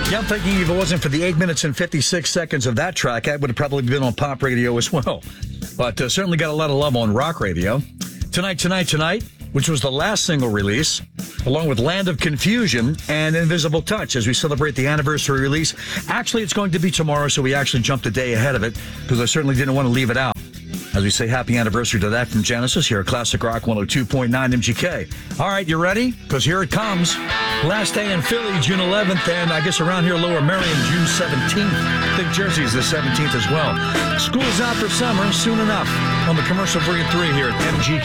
Yeah, I'm thinking if it wasn't for the 8 minutes and 56 seconds of that track, I would have probably been on pop radio as well. But certainly got a lot of love on rock radio. Tonight, which was the last single release, along with Land of Confusion and Invisible Touch, as we celebrate the anniversary release. Actually, it's going to be tomorrow, so we actually jumped a day ahead of it, because I certainly didn't want to leave it out. As we say happy anniversary to that from Genesis here at Classic Rock 102.9 MGK. All right, you ready? Because here it comes. Last day in Philly, June 11th, and I guess around here, Lower Merion, June 17th. I think Jersey's the 17th as well. School's out for summer soon enough on the Commercial Free 3 here at MGK.